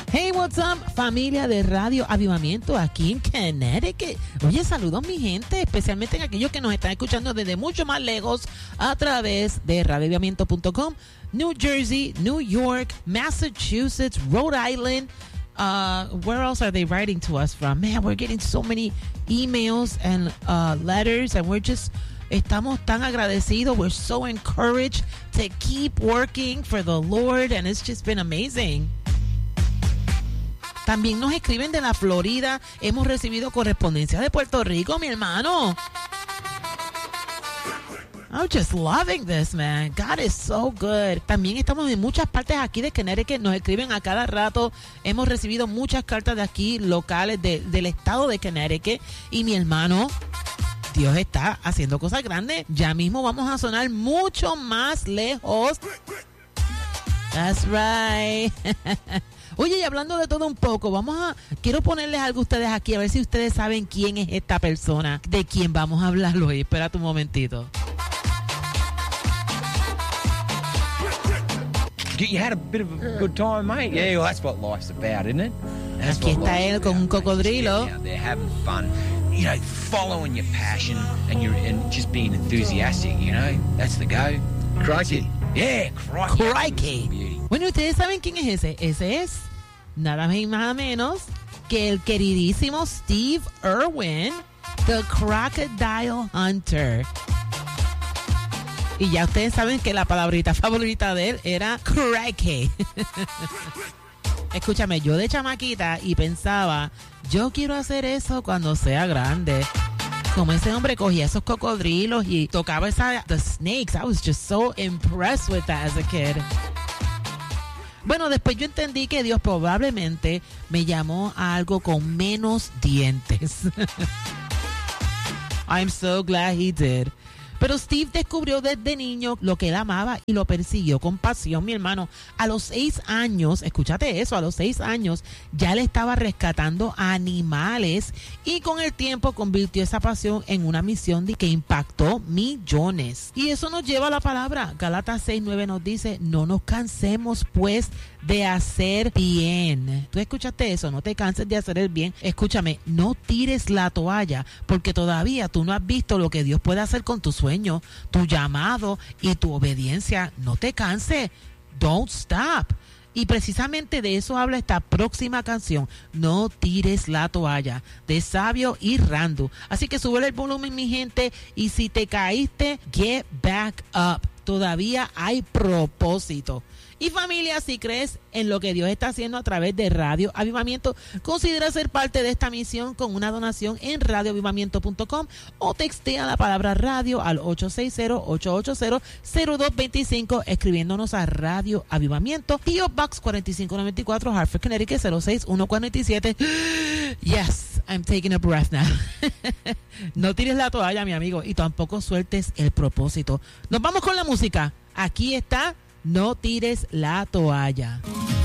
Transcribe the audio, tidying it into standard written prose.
Hey, what's up, familia de Radio Avivamiento aquí en Connecticut. Oye, saludos mi gente, especialmente en aquellos que nos están escuchando desde mucho más lejos a través de radioavivamiento.com, New Jersey, New York, Massachusetts, Rhode Island. Where else are they writing to us from? Man, we're getting so many emails and letters, and estamos tan agradecidos. We're so encouraged to keep working for the Lord, and it's just been amazing. También nos escriben de la Florida. Hemos recibido correspondencia de Puerto Rico, mi hermano. I'm just loving this, man. God is so good. También estamos en muchas partes aquí de Connecticut. Nos escriben a cada rato. Hemos recibido muchas cartas de aquí, locales, del estado de Connecticut. Y mi hermano, Dios está haciendo cosas grandes. Ya mismo vamos a sonar mucho más lejos. That's right. Oye, y hablando de todo un poco, quiero ponerles algo a ustedes aquí, a ver si ustedes saben quién es esta persona de quien vamos a hablar hoy. Espérate un momentito. You had a bit of a good time, mate. Yeah, well, that's what life's about, isn't it? Aquí está él con un cocodrilo. They're having fun, you know, following your passion and just being enthusiastic, you know. That's the go. Crikey. Yeah, crikey. Crikey. Bueno, ¿ustedes saben quién es ese? Ese es nada más y nada menos que el queridísimo Steve Irwin, The Crocodile Hunter. Y ya ustedes saben que la palabrita favorita de él era crikey. Escúchame, yo de chamaquita y pensaba, yo quiero hacer eso cuando sea grande. Como ese hombre cogía esos cocodrilos y tocaba the snakes. I was just so impressed with that as a kid. Bueno, después yo entendí que Dios probablemente me llamó a algo con menos dientes. I'm so glad he did. Pero Steve descubrió desde niño lo que él amaba y lo persiguió con pasión, mi hermano. A los 6 años, escúchate eso, a los 6 años ya le estaba rescatando animales y con el tiempo convirtió esa pasión en una misión que impactó millones. Y eso nos lleva a la palabra. Gálatas 6:9 nos dice, no nos cansemos pues de hacer bien. ¿Tú escuchaste eso? No te canses de hacer el bien. Escúchame, no tires la toalla porque todavía tú no has visto lo que Dios puede hacer con tu sueño, tu llamado y tu obediencia. No te canses. Don't stop. Y precisamente de eso habla esta próxima canción, No tires la toalla, de Sabio y Randu. Así que sube el volumen, mi gente, y si te caíste, get back up. Todavía hay propósito. Y familia, si crees en lo que Dios está haciendo a través de Radio Avivamiento, considera ser parte de esta misión con una donación en radioavivamiento.com o textea la palabra radio al 860-880-0225 escribiéndonos a Radio Avivamiento, P.O. Box 4594, Hartford, Connecticut 06147. Yes, I'm taking a breath now. No tires la toalla, mi amigo, y tampoco sueltes el propósito. Nos vamos con la música. Aquí está No tires la toalla.